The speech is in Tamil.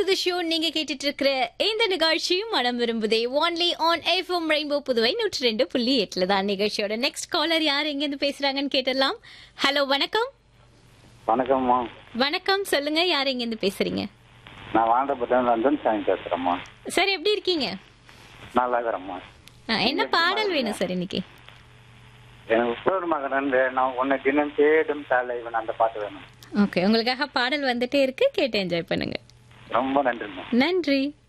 The show. நீங்க கேட்டுட்டு இருக்கிற இந்த நிகழ்ச்சியும் மனம் விரும்புதே only on FM rainbow Puduvai 102.8 தான். நிகழ்ச்சியோட நெக்ஸ்ட் காலர் யார் எங்க இருந்து பேசுறாங்கன்னு கேட்டலாம். ஹலோ, வணக்கம். வணக்கம்மா. வணக்கம், சொல்லுங்க, யார் எங்க இருந்து பேசுறீங்க? நான் வாண்டப்பட்ட லண்டன் சாமி பேசுறேம்மா. சார், எப்படி இருக்கீங்க? நல்லா இருக்கிறேம்மா. என்ன பாடல் வேணும் சார் இன்னைக்கு? எனக்கு உற்றோர் மகன் நான் உன்னை தினம் தேடும் தலைவன் அந்த பாட்டு வேணும். ஓகே, உங்களுக்காக பாடல் வந்துட்டே இருக்கு, கேட்டு என்ஜாய் பண்ணுங்க. ரொம்ப நன்றிம்மா. நன்றி.